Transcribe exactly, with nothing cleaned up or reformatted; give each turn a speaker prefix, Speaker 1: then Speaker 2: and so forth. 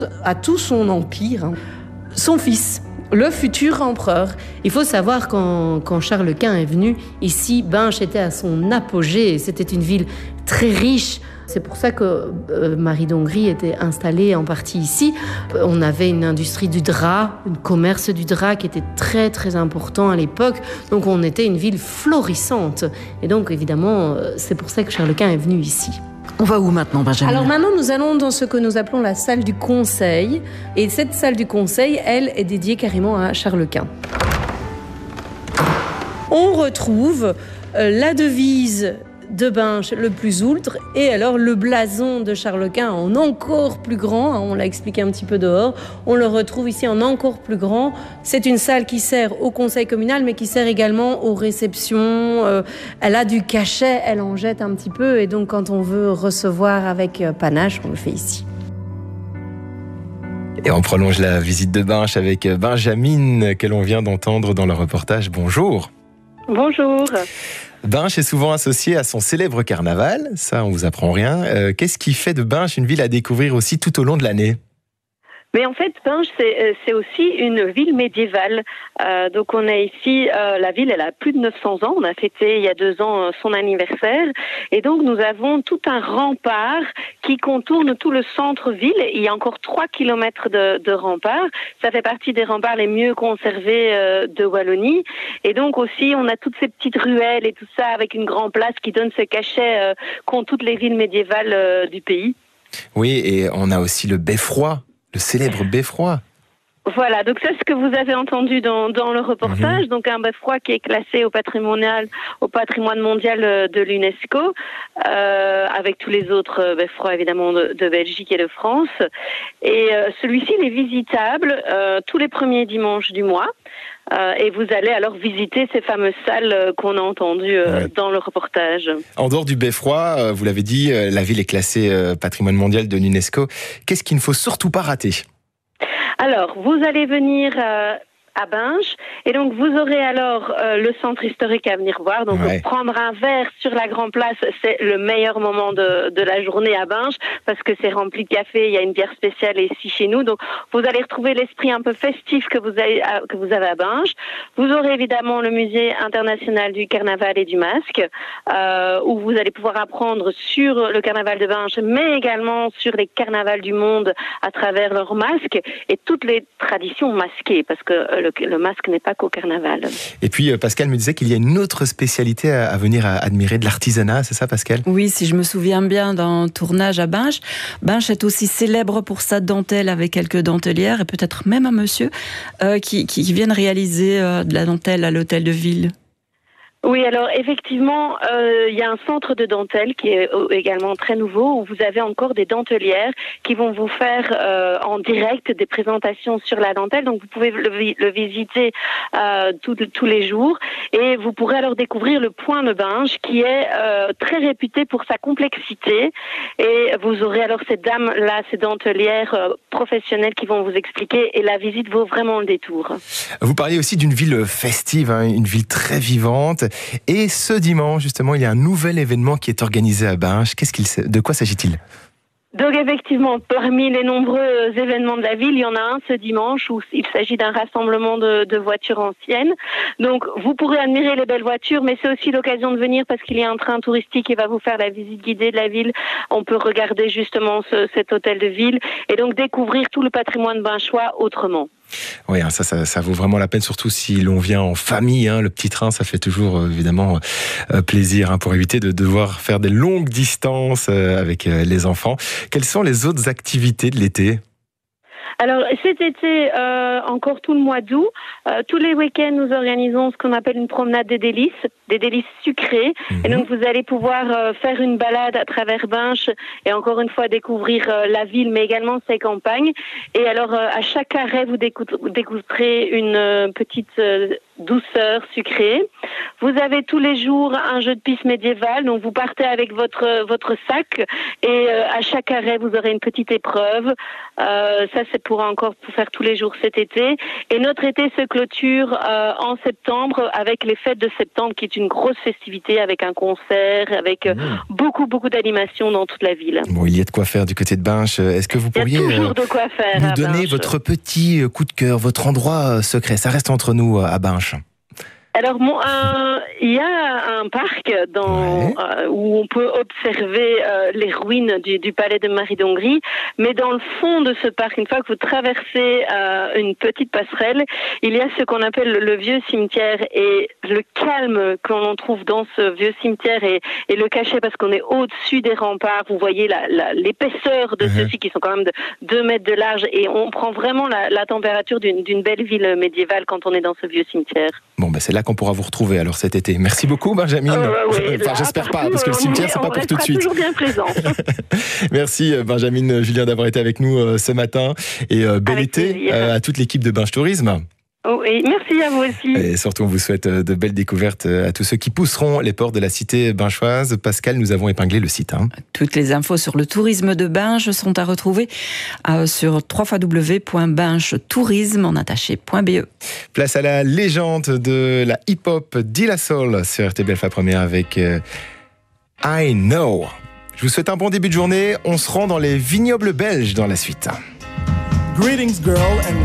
Speaker 1: à tout son empire, son fils, le futur empereur. Il faut savoir quand, quand Charles Quint est venu ici, Binche était à son apogée. C'était une ville très riche. C'est pour ça que euh, Marie d'Hongrie était installée en partie ici. On avait une industrie du drap, un commerce du drap qui était très très important à l'époque. Donc on était une ville florissante. Et donc évidemment, c'est pour ça que Charles Quint est venu ici.
Speaker 2: On va où maintenant, Benjamin ?
Speaker 1: Alors maintenant, nous allons dans ce que nous appelons la salle du conseil. Et cette salle du conseil, elle, est dédiée carrément à Charles Quint. On retrouve euh, la devise de Binche, le plus ultre, et alors le blason de Charles Quint en encore plus grand, on l'a expliqué un petit peu dehors, on le retrouve ici en encore plus grand. C'est une salle qui sert au conseil communal, mais qui sert également aux réceptions. Euh, elle a du cachet, elle en jette un petit peu, et donc quand on veut recevoir avec panache, on le fait ici.
Speaker 3: Et on prolonge la visite de Binche avec Benjamin, que l'on vient d'entendre dans le reportage. Bonjour.
Speaker 4: Bonjour.
Speaker 3: Binche est souvent associé à son célèbre carnaval, ça on vous apprend rien. Euh, qu'est-ce qui fait de Binche une ville à découvrir aussi tout au long de l'année ?
Speaker 4: Mais en fait, Binche, c'est, c'est aussi une ville médiévale. Euh, donc on est ici, euh, la ville, elle a plus de neuf cents ans. On a fêté il y a deux ans euh, son anniversaire. Et donc nous avons tout un rempart qui contourne tout le centre-ville. Il y a encore trois kilomètres de, de rempart. Ça fait partie des remparts les mieux conservés euh, de Wallonie. Et donc aussi, on a toutes ces petites ruelles et tout ça avec une grande place qui donne ce cachet euh, qu'ont toutes les villes médiévales euh, du pays.
Speaker 3: Oui, et on a aussi le beffroi. Le célèbre beffroi.
Speaker 4: Voilà, donc c'est ce que vous avez entendu dans, dans le reportage. Mmh. Donc un beffroi qui est classé au patrimoine, au patrimoine mondial de l'UNESCO, euh, avec tous les autres beffrois évidemment de, de Belgique et de France. Et euh, celui-ci il est visitable euh, tous les premiers dimanches du mois. Euh, et vous allez alors visiter ces fameuses salles euh, qu'on a entendues euh, ouais. dans le reportage.
Speaker 3: En dehors du beffroi, euh, vous l'avez dit, euh, la ville est classée euh, patrimoine mondial de l'UNESCO. Qu'est-ce qu'il ne faut surtout pas rater ?
Speaker 4: Alors, vous allez venir euh, à Binche, et donc vous aurez alors euh, le centre historique à venir voir. Donc ouais. prendre un verre sur la Grande Place, c'est le meilleur moment de, de la journée à Binche, parce que c'est rempli de café, il y a une bière spéciale ici chez nous. Donc vous allez retrouver l'esprit un peu festif que vous avez à, que vous avez à Binche. Vous aurez évidemment le musée international du carnaval et du masque, euh, où vous allez pouvoir apprendre sur le carnaval de Binche, mais également sur les carnavals du monde à travers leurs masques et toutes les traditions masquées, parce que euh, Le, le masque n'est pas qu'au carnaval.
Speaker 3: Et puis Pascal me disait qu'il y a une autre spécialité à, à venir à admirer, de l'artisanat, c'est ça Pascal ?
Speaker 2: Oui, si je me souviens bien, dans le tournage à Binche, Binche est aussi célèbre pour sa dentelle avec quelques dentelières et peut-être même un monsieur euh, qui, qui viennent réaliser euh, de la dentelle à l'hôtel de ville.
Speaker 4: Oui, alors effectivement, euh, il y a un centre de dentelle qui est également très nouveau, où vous avez encore des dentelières qui vont vous faire euh, en direct des présentations sur la dentelle. Donc vous pouvez le, le visiter euh, tout, tous les jours, et vous pourrez alors découvrir le point de Binche qui est euh, très réputé pour sa complexité. Et vous aurez alors ces dames-là, ces dentelières euh, professionnelles qui vont vous expliquer, et la visite vaut vraiment le détour.
Speaker 3: Vous parliez aussi d'une ville festive, hein, une ville très vivante. Et ce dimanche, justement, il y a un nouvel événement qui est organisé à Binche. Qu'est-ce qu'il, de quoi s'agit-il ?
Speaker 4: Donc effectivement, parmi les nombreux événements de la ville, il y en a un ce dimanche où il s'agit d'un rassemblement de, de voitures anciennes. Donc vous pourrez admirer les belles voitures, mais c'est aussi l'occasion de venir parce qu'il y a un train touristique qui va vous faire la visite guidée de la ville. On peut regarder justement ce, cet hôtel de ville et donc découvrir tout le patrimoine binchois autrement.
Speaker 3: Oui, ça, ça, ça vaut vraiment la peine, surtout si l'on vient en famille. Hein, le petit train, ça fait toujours euh, évidemment euh, plaisir, hein, pour éviter de devoir faire des longues distances euh, avec euh, les enfants. Quelles sont les autres activités de l'été ?
Speaker 4: Alors cet été, euh, encore tout le mois d'août, euh, tous les week-ends, nous organisons ce qu'on appelle une promenade des délices, des délices sucrées. Mmh. Et donc vous allez pouvoir euh, faire une balade à travers Binche et encore une fois découvrir euh, la ville, mais également ses campagnes. Et alors euh, à chaque arrêt, vous dégoûterez une euh, petite euh, douceur, sucrée. Vous avez tous les jours un jeu de piste médiéval, donc vous partez avec votre votre sac et euh, à chaque arrêt vous aurez une petite épreuve. Euh, ça c'est pour encore pour faire tous les jours cet été. Et notre été se clôture euh, en septembre avec les fêtes de septembre, qui est une grosse festivité avec un concert, avec euh, mmh. beaucoup beaucoup d'animations dans toute la ville.
Speaker 3: Bon, il y a de quoi faire du côté de Binche. Est-ce que vous pourriez
Speaker 4: il y a toujours de quoi faire
Speaker 3: nous donner votre petit coup de cœur, votre endroit secret? Ça reste entre nous à Binche.
Speaker 4: Alors, bon, euh, il y a un parc dans, ouais. euh, où on peut observer euh, les ruines du, du palais de Marie d'Hongrie, mais dans le fond de ce parc, une fois que vous traversez euh, une petite passerelle, il y a ce qu'on appelle le vieux cimetière, et le calme que l'on trouve dans ce vieux cimetière et, et le cachet, parce qu'on est au-dessus des remparts, vous voyez la, la, l'épaisseur de mmh. ceux-ci qui sont quand même de deux mètres de large, et on prend vraiment la, la température d'une, d'une belle ville médiévale quand on est dans ce vieux cimetière.
Speaker 3: Bon, ben c'est là qu'on pourra vous retrouver alors cet été. Merci beaucoup, Benjamin.
Speaker 4: Euh, oui,
Speaker 3: enfin,
Speaker 4: là,
Speaker 3: j'espère pas, parce que le cimetière, c'est pas pour tout de suite.
Speaker 4: Toujours bien présent.
Speaker 3: Merci, Benjamin Julien, d'avoir été avec nous euh, ce matin. Et euh, bel
Speaker 4: avec
Speaker 3: été euh, à toute l'équipe de Binche Tourisme.
Speaker 4: Oui, merci à vous aussi.
Speaker 3: Et surtout, on vous souhaite de belles découvertes à tous ceux qui pousseront les portes de la cité binchoise. Pascal, nous avons épinglé le site. Hein.
Speaker 2: Toutes les infos sur le tourisme de Binche sont à retrouver euh, sur w w w point binche tourisme en attaché point b e.
Speaker 3: Place à la légende de la hip-hop De La Soul sur R T B Alpha Première avec euh, I Know. Je vous souhaite un bon début de journée. On se rend dans les vignobles belges dans la suite.
Speaker 5: Greetings, girl, and